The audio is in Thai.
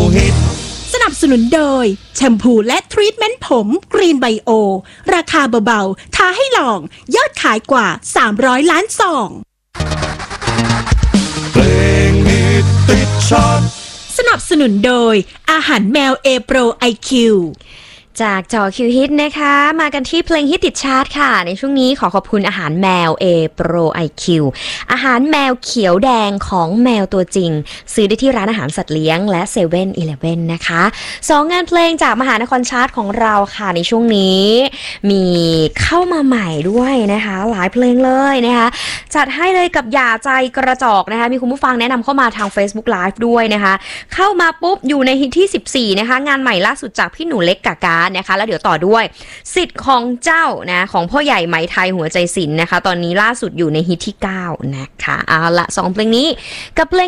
ฮิตสนับสนุนโดยแชมพูและทรีทเมนต์ผมกรีนไบโอราคาเบาๆท้าให้ลองยอดขายกว่า300ล้านซองเพลงฮิตติดชาร์ตสนับสนุนโดยอาหารแมว A Pro IQ จากจอคิวฮิตนะคะมากันที่เพลงฮิตติดชาร์ตค่ะในช่วงนี้ขอบคุณอาหารแมว A Pro IQ อาหารแมวเขียวแดงของแมวตัวจริงซื้อได้ที่ร้านอาหารสัตว์เลี้ยงและ7-Eleven นะคะ2งานเพลงจากมหานครชาร์ตของเราค่ะในช่วงนี้มีเข้ามาใหม่ด้วยนะคะหลายเพลงเลยนะคะจัดให้เลยกับอย่าใจกระจอกนะคะมีคุณผู้ฟังแนะนำเข้ามาทาง Facebook Live ด้วยนะคะเข้ามาปุ๊บอยู่ในฮิตที่14นะคะงานใหม่ล่าสุดจากพี่หนูเล็กกากานะคะแล้วเดี๋ยวต่อด้วยสิทธิ์ของเจ้านะของพ่อใหญ่ไหมไทยหัวใจศิลป์นะคะตอนนี้ล่าสุดอยู่ในฮิตที่9นะคะเอาละ2เพลงนี้กับเพลง